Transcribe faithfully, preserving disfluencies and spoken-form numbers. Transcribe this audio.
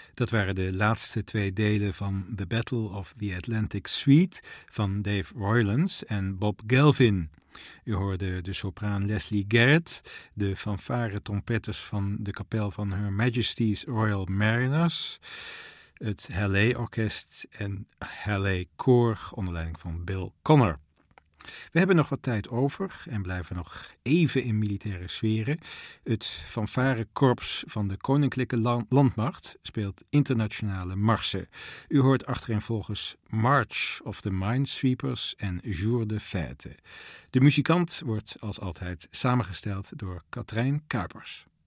Dat waren de laatste twee delen van The Battle of the Atlantic Suite van Dave Roylance en Bob Gelvin. U hoorde de sopraan Leslie Garrett, de fanfare-trompetters van de kapel van Her Majesty's Royal Mariners, het Hallé-orkest en Hallé-koor onder leiding van Bill Connor. We hebben nog wat tijd over en blijven nog even in militaire sferen. Het fanfarekorps van de Koninklijke Landmacht speelt internationale marsen. U hoort achtereenvolgens March of the Minesweepers en Jour de Fête. De muzikant wordt als altijd samengesteld door Katrijn Kuipers.